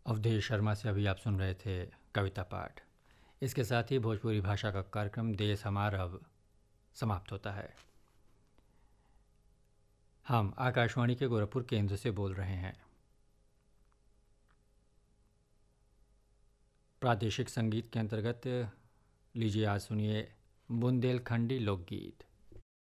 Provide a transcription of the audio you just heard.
अवधेश शर्मा से अभी आप सुन रहे थे कविता पाठ। इसके साथ ही भोजपुरी भाषा का कार्यक्रम देश हमारा अब समाप्त होता है। हम आकाशवाणी के गोरखपुर केंद्र से बोल रहे हैं। प्रादेशिक संगीत के अंतर्गत लीजिए आज सुनिए बुंदेलखंडी लोकगीत।